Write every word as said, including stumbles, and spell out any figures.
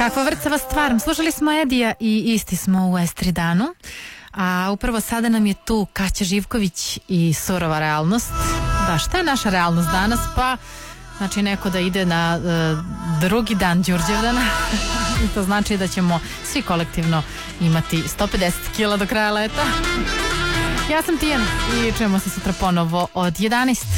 Kakva vrcava stvar. Slušali smo Edija i isti smo u Estridanu. A upravo sada nam je tu Kaća Živković i surova realnost. Da, šta je naša realnost danas? Pa, znači neko da ide na uh, drugi dan Đurđevdana. I to znači da ćemo svi kolektivno imati sto pedeset kila do kraja leta. Ja sam Tijana i čujemo se sutra ponovo od jedanaest.